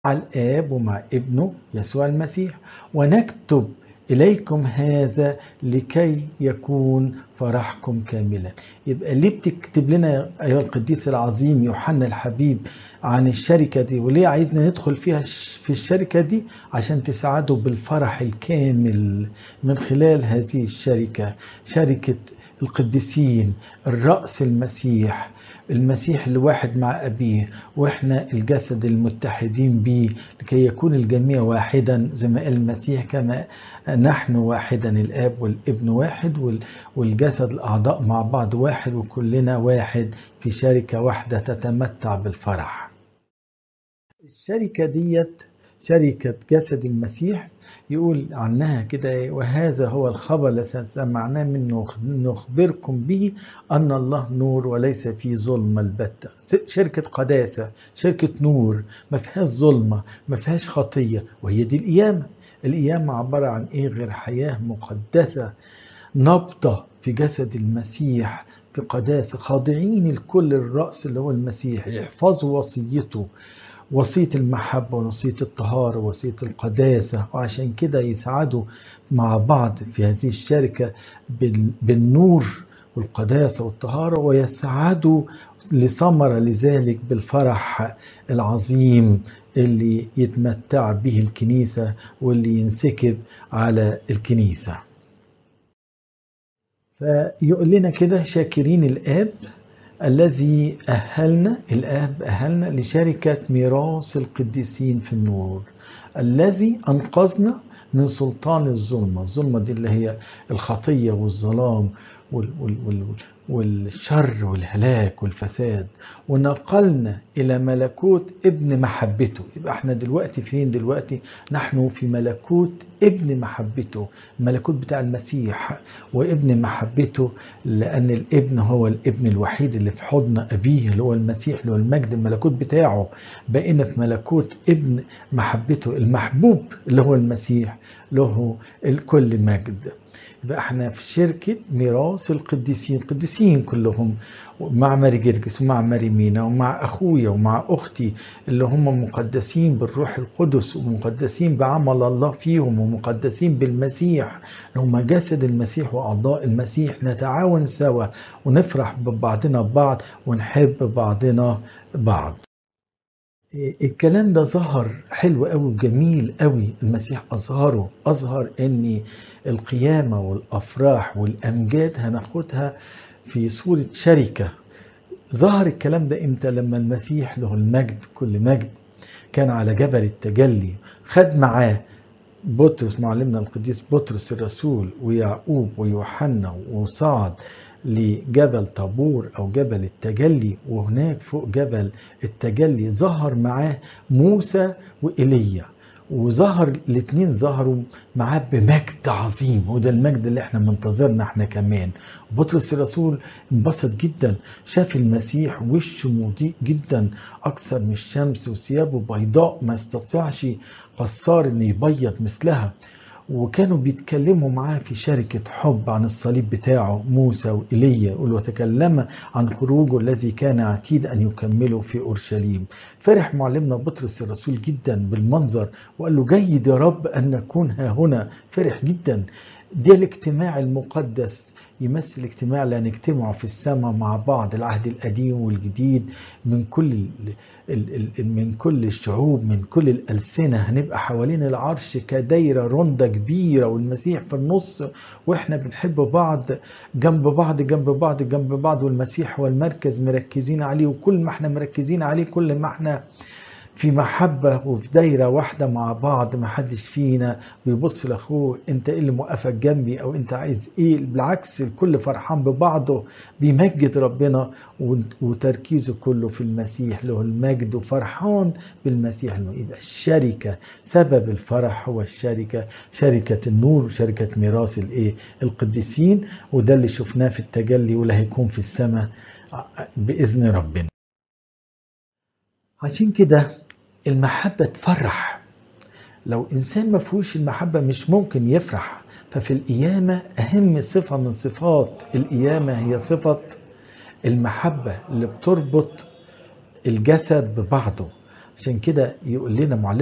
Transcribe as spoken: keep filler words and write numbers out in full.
الآب ومع ابنه يسوع المسيح، ونكتب إليكم هذا لكي يكون فرحكم كاملا. يبقى ليه بتكتب لنا أيها القديس العظيم يوحنا الحبيب عن الشركة دي، وليه عايزنا ندخل فيها في الشركة دي؟ عشان تساعدوا بالفرح الكامل من خلال هذه الشركة، شركة القديسين، الرأس المسيح، المسيح الواحد مع أبيه، وإحنا الجسد المتحدين به لكي يكون الجميع واحدا، زي ما قال المسيح كما نحن واحدا، الآب والابن واحد، والجسد الأعضاء مع بعض واحد، وكلنا واحد في شركة واحدة تتمتع بالفرح. الشركة ديت شركة جسد المسيح، يقول عنها كده: وهذا هو الخبر الذي سمعناه منه نخبركم به أن الله نور وليس فيه ظلمة البتة. شركة قداسة، شركة نور، ما فيهاش ظلمة، ما فيهاش خطية، وهي دي القيامة. القيامة عبارة عن إيه غير حياة مقدسة نبضة في جسد المسيح في قداسة، خاضعين الكل الرأس اللي هو المسيح، يحفظوا وصيته، وصية المحبة ووصية الطهارة ووصية القداسة، وعشان كده يسعدوا مع بعض في هذه الشركة بالنور والقداسة والطهارة، ويسعدوا لثمرة لذلك بالفرح العظيم اللي يتمتع به الكنيسة واللي ينسكب على الكنيسة. فيقول لنا كده: شاكرين الآب الذي أهلنا، الآب أهلنا لشركة ميراث القديسين في النور، الذي أنقذنا من سلطان الظلمة. الظلمة دي اللي هي الخطية والظلام والشر والهلاك والفساد، ونقلنا إلى ملكوت ابن محبته. يبقى احنا دلوقتي فين؟ دلوقتي نحن في ملكوت ابن محبته، الملكوت بتاع المسيح وابن محبته، لأن الابن هو الابن الوحيد اللي في حضن أبيه اللي هو المسيح، اللي هو المجد، الملكوت بتاعه. بقينا في ملكوت ابن محبته المحبوب اللي هو المسيح، له الكل مجد. يبقى احنا في شركة ميراث القديسين، القديسين كلهم، مع ماري جرجس ومع ماري مينا ومع أخويا ومع أختي اللي هم مقدسين بالروح القدس ومقدسين بعمل الله فيهم ومقدسين بالمسيح، اللي هم جسد المسيح وأعضاء المسيح. نتعاون سوا ونفرح ببعضنا ببعض ونحب بعضنا بعض. الكلام ده ظهر حلو قوي وجميل قوي، المسيح أظهره، أظهر أن القيامة والأفراح والأمجاد هناخدها في صورة شركة. ظهر الكلام ده إمتى؟ لما المسيح له المجد كل مجد كان على جبل التجلي، خد معاه بطرس معلمنا القديس بطرس الرسول ويعقوب ويوحنا، وصعد لجبل طابور أو جبل التجلي، وهناك فوق جبل التجلي ظهر معاه موسى وإيليا، وظهر الاثنين ظهروا معاه بمجد عظيم، وده المجد اللي احنا منتظرنا احنا كمان. بطرس الرسول انبسط جدا، شاف المسيح وشه مضيء جدا اكثر من الشمس، وثيابه بيضاء ما يستطيعش قصار ان يبيض مثلها، وكانوا بيتكلموا معاه في شركة حب عن الصليب بتاعه موسى وإيليا، وتكلم عن خروجه الذي كان عتيد أن يكمله في أورشليم. فرح معلمنا بطرس الرسول جدا بالمنظر، وقال له: جيد يا رب أن نكون ها هنا. فرح جدا. ده الاجتماع المقدس، يمثل اجتماع لا نجتمع في السماء مع بعض، العهد القديم والجديد، من كل من كل الشعوب، من كل الألسنة، هنبقى حوالين العرش كدايرة رندة كبيرة، والمسيح في النص، واحنا بنحب بعض جنب بعض جنب بعض جنب بعض، والمسيح هو المركز مركزين عليه، وكل ما احنا مركزين عليه كل ما احنا في محبة وفي دايرة واحدة مع بعض. ما حدش فينا بيبص لأخوه انت ايه اللي موقفك جنبي او انت عايز ايه، بالعكس الكل فرحان ببعضه، بيمجد ربنا وتركيزه كله في المسيح له المجد، وفرحان بالمسيح. يبقى الشركة، سبب الفرح هو الشركة، شركة النور، شركة ميراث الايه القديسين، وده اللي شفناه في التجلي واللي هيكون في السماء بإذن ربنا. عشان كده المحبة تفرح، لو إنسان ما فيهوش المحبة مش ممكن يفرح. ففي القيامة أهم صفة من صفات القيامة هي صفة المحبة اللي بتربط الجسد ببعضه، عشان كده يقول لنا معلم